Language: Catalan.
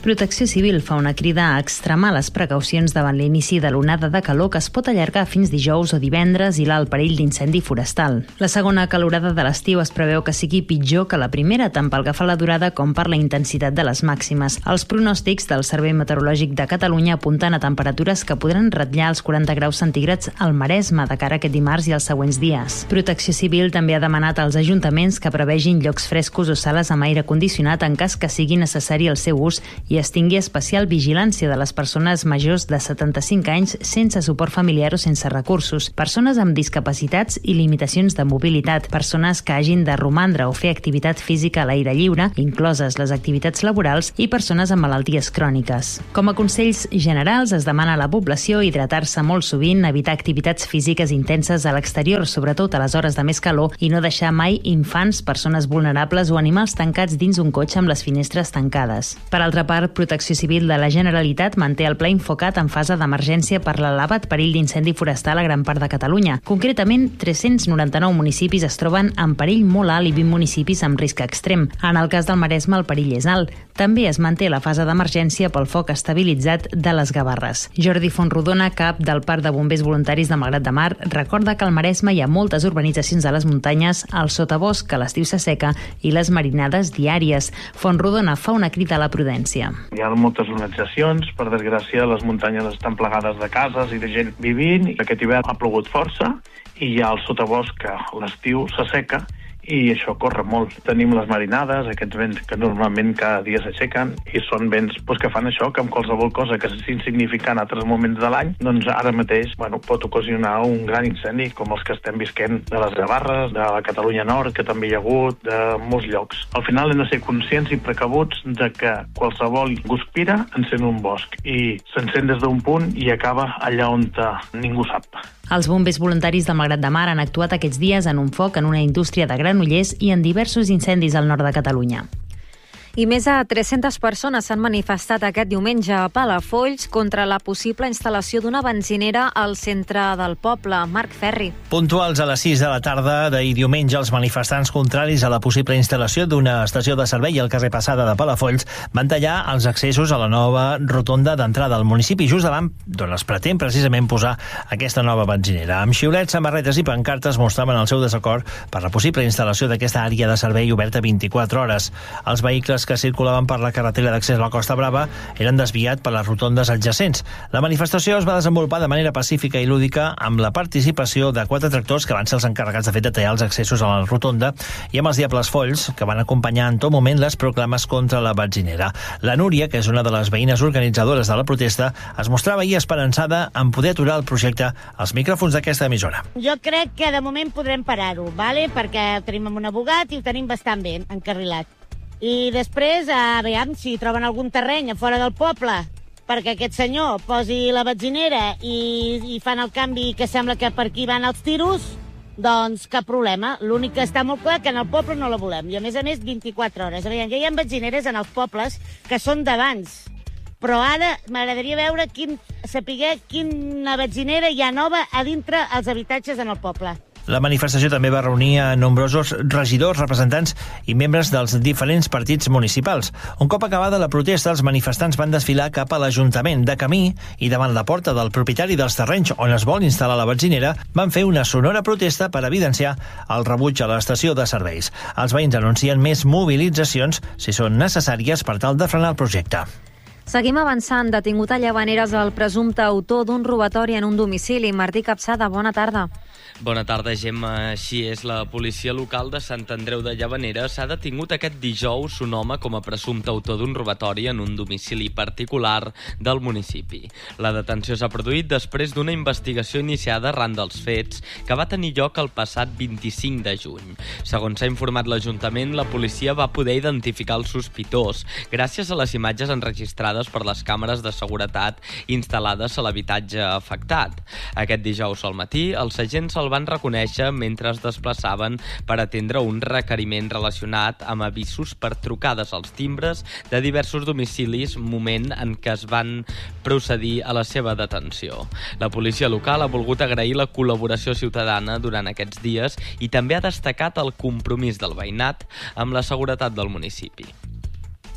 Protecció Civil fa una crida a extremar les precaucions davant l'inici de l'onada de calor que es pot allargar fins dijous o divendres i l'alt perill d'incendi forestal. La segona calorada de l'estiu es preveu que sigui pitjor que la primera, tant pel que fa a la durada com per la intensitat de les màximes. Els pronòstics del Servei Meteorològic de Catalunya apunten a temperatures que podran ratllar els 40 graus centígrads al Maresme de cara a aquest dimarts i els següents dies. Protecció Civil també ha demanat als ajuntaments que prevegin llocs frescos o sales amb aire condicionat en cas que sigui necessari el seu ús i es tingui especial vigilància de les persones majors de 75 anys sense suport familiar o sense recursos, persones amb discapacitats i limitacions de mobilitat, persones que hagin de romandre o fer activitat física a l'aire lliure, incloses les activitats laborals, i persones amb malalties cròniques. Com a consells generals, es demana a la població hidratar-se molt sovint, evitar activitats físiques intenses a l'exterior, sobretot a les hores de més calor, i no deixar mai infants, persones vulnerables o animals tancats dins un cotxe amb les finestres tancades. Per altra part, Protecció Civil de la Generalitat manté el pla Infocat en fase d'emergència per l'elevat perill d'incendi forestal a gran part de Catalunya. Concretament, 399 municipis es troben en perill molt alt i 20 municipis amb risc extrem. En el cas del Maresme, el perill és alt. També es manté la fase d'emergència pel foc estabilitzat de les Gavarres. Jordi Fontrodona, cap del Parc de Bombers Voluntaris de Malgrat de Mar, recorda que al Maresme hi ha moltes urbanitzacions de les muntanyes, el sotabosc que a l'estiu s'asseca i les marinades diàries. Fontrodona fa una crida a la prudència. Hi ha moltes organitzacions, per desgràcia les muntanyes estan plegades de cases i de gent vivint. Aquest hivern ha plogut força i hi ha el sotabosc que l'estiu s'asseca i això corre molt. Tenim les marinades, aquests vents que normalment cada dia s'aixequen i són vents que fan això, que amb qualsevol cosa que és insignificant a altres moments de l'any, doncs ara mateix pot ocasionar un gran incendi com els que estem visquent de les Gavarres, de la Catalunya Nord, que també hi ha hagut, de molts llocs. Al final hem de ser conscients i precabuts de que qualsevol guspira encén un bosc i s'encén des d'un punt i acaba allà on ningú sap. Els bombers voluntaris de Malgrat de Mar han actuat aquests dies en un foc en una indústria de Granollers i en diversos incendis al nord de Catalunya. I més de 300 persones s'han manifestat aquest diumenge a Palafolls contra la possible instal·lació d'una benzinera al centre del poble. Marc Ferri. Puntuals a les 6 de la tarda d'ahir diumenge, els manifestants contraris a la possible instal·lació d'una estació de servei al carrer Passada de Palafolls van tallar els accessos a la nova rotonda d'entrada al municipi, just davant d'on es pretén precisament posar aquesta nova benzinera. Amb xiulets, samarretes i pancartes mostraven el seu desacord per la possible instal·lació d'aquesta àrea de servei oberta 24 hores. Els vehicles que circulaven per la carretera d'accés a la Costa Brava eren desviats per les rotondes adjacents. La manifestació es va desenvolupar de manera pacífica i lúdica amb la participació de 4 tractors que van ser els encarregats de tallar els accessos a la rotonda i amb els Diables Folls, que van acompanyar en tot moment les proclames contra la benzinera. La Núria, que és una de les veïnes organitzadores de la protesta, es mostrava ahir esperançada en poder aturar el projecte als micròfons d'aquesta emissora. Jo crec que de moment podrem parar-ho, perquè ho tenim amb un abogat i ho tenim bastant ben encarrilat. I després, veiem si troben algun terreny a fora del poble perquè aquest senyor posi la benzinera i fan el canvi que sembla que per aquí van els tiros, doncs cap problema. L'únic que està molt clar que en el poble no la volem. I a més 24 hores. Ja hi ha benzineres en els pobles que són d'abans. Però ara m'agradaria veure saber quina benzinera hi ha nova a dintre els habitatges en el poble. La manifestació també va reunir a nombrosos regidors, representants i membres dels diferents partits municipals. Un cop acabada la protesta, els manifestants van desfilar cap a l'Ajuntament. De camí i davant la porta del propietari dels terrenys on es vol instal·lar la benzinera, van fer una sonora protesta per evidenciar el rebuig a l'estació de serveis. Els veïns anuncien més mobilitzacions si són necessàries per tal de frenar el projecte. Seguim avançant. Detingut a Llavaneres el presumpte autor d'un robatori en un domicili. Martí Capçada, bona tarda. Bona tarda, Gemma. Així és, la policia local de Sant Andreu de Llavaneres ha detingut aquest dijous un home com a presumpte autor d'un robatori en un domicili particular del municipi. La detenció s'ha produït després d'una investigació iniciada arran dels fets que va tenir lloc el passat 25 de juny. Segons s'ha informat l'Ajuntament, la policia va poder identificar el sospitós gràcies a les imatges enregistrades per les càmeres de seguretat instal·lades a l'habitatge afectat. Aquest dijous al matí, els agents el van reconèixer mentre es desplaçaven per atendre un requeriment relacionat amb avisos per trucades als timbres de diversos domicilis, moment en què es van procedir a la seva detenció. La policia local ha volgut agrair la col·laboració ciutadana durant aquests dies i també ha destacat el compromís del veïnat amb la seguretat del municipi.